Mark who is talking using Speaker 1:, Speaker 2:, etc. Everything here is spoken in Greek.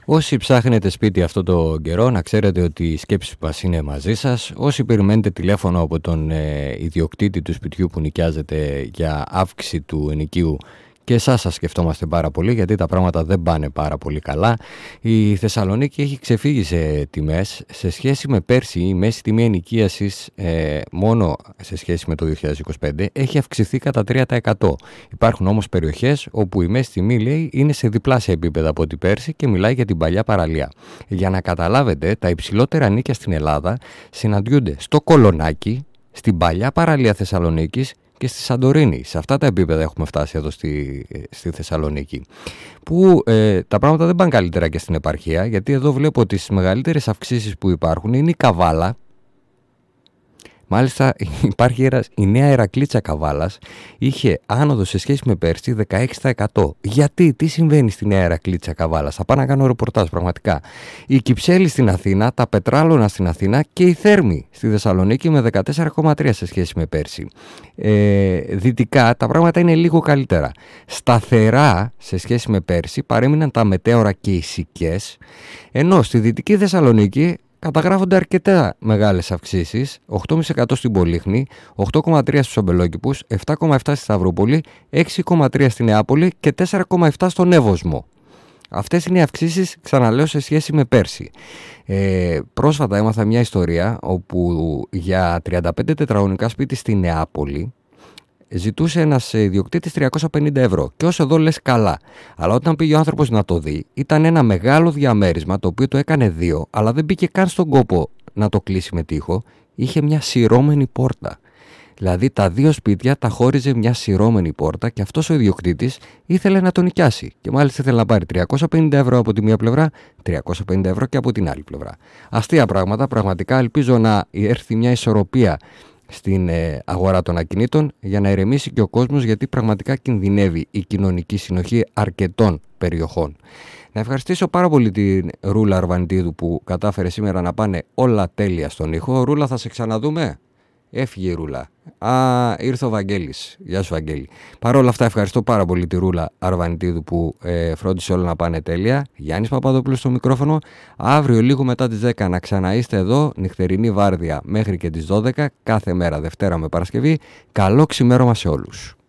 Speaker 1: Όσοι ψάχνετε σπίτι αυτό το καιρό, να ξέρετε ότι η σκέψη μας είναι μαζί σας. Όσοι περιμένετε τηλέφωνο από τον ιδιοκτήτη του σπιτιού που νοικιάζετε για αύξηση του ενοικίου, και εσάς σας σκεφτόμαστε πάρα πολύ, γιατί τα πράγματα δεν πάνε πάρα πολύ καλά. Η Θεσσαλονίκη έχει ξεφύγει σε τιμές. Σε σχέση με πέρσι, η μέση τιμή ενοικίασης μόνο σε σχέση με το 2025 έχει αυξηθεί κατά 3%. Υπάρχουν όμως περιοχές όπου η μέση τιμή, λέει, είναι σε διπλάσια επίπεδα από ό,τι πέρσι και μιλάει για την παλιά παραλία. Για να καταλάβετε, τα υψηλότερα νίκια στην Ελλάδα συναντιούνται στο Κολονάκι, στην παλιά παραλία Θεσσαλονίκης και στη Σαντορίνη. Σε αυτά τα επίπεδα έχουμε φτάσει εδώ στη Θεσσαλονίκη. Που τα πράγματα δεν πάνε καλύτερα και στην επαρχία, γιατί εδώ βλέπω ότι τις μεγαλύτερες αυξήσεις που υπάρχουν είναι η Καβάλα. Μάλιστα υπάρχει η νέα Ηρακλήτσα Καβάλας, είχε άνοδο σε σχέση με πέρσι 16%. Γιατί, τι συμβαίνει στη νέα Ηρακλήτσα Καβάλας? Θα πάω να κάνω ρεπορτάζ πραγματικά. Η Κυψέλη στην Αθήνα, τα Πετράλωνα στην Αθήνα και η Θέρμη στη Θεσσαλονίκη με 14,3 σε σχέση με πέρσι. Δυτικά τα πράγματα είναι λίγο καλύτερα. Σταθερά σε σχέση με πέρσι παρέμειναν τα Μετέωρα και οι Σικές, ενώ στη Δυτική Θεσσαλονίκη καταγράφονται αρκετά μεγάλες αυξήσεις, 8,5% στην Πολύχνη, 8,3% στους Αμπελόκηπους, 7,7% στη Σταυρούπολη, 6,3% στη Νεάπολη και 4,7% στον Εύωσμο. Αυτές είναι οι αυξήσεις, ξαναλέω, σε σχέση με πέρσι. Πρόσφατα έμαθα μια ιστορία όπου για 35 τετραγωνικά σπίτι στη Νεάπολη ζητούσε ένας ιδιοκτήτης 350 ευρώ. Και όσο εδώ λες καλά. Αλλά όταν πήγε ο άνθρωπος να το δει, ήταν ένα μεγάλο διαμέρισμα το οποίο το έκανε 2, αλλά δεν μπήκε καν στον κόπο να το κλείσει με τοίχο. Είχε μια σειρώμενη πόρτα. Δηλαδή τα 2 σπίτια τα χώριζε μια σειρώμενη πόρτα και αυτός ο ιδιοκτήτης ήθελε να τον νοικιάσει. Και μάλιστα ήθελε να πάρει 350 ευρώ από τη μία πλευρά, 350 ευρώ και από την άλλη πλευρά. Αστεία πράγματα. Πραγματικά ελπίζω να έρθει μια ισορροπία στην αγορά των ακινήτων για να ηρεμήσει και ο κόσμος, γιατί πραγματικά κινδυνεύει η κοινωνική συνοχή αρκετών περιοχών. Να ευχαριστήσω πάρα πολύ την Ρούλα Αρβανιτίδου που κατάφερε σήμερα να πάνε όλα τέλεια στον ήχο. Ρούλα, θα σε ξαναδούμε? Έφυγε η Ρούλα. Ήρθε ο Βαγγέλης. Γεια σου, Βαγγέλη. Παρ' όλα αυτά, ευχαριστώ πάρα πολύ τη Ρούλα Αρβανιτίδου που φρόντισε όλα να πάνε τέλεια. Γιάννης Παπαδόπουλος στο μικρόφωνο. Αύριο λίγο μετά τις 10 να ξαναείστε εδώ, νυχτερινή βάρδια μέχρι και τις 12, κάθε μέρα Δευτέρα με Παρασκευή. Καλό ξημέρωμα σε όλους.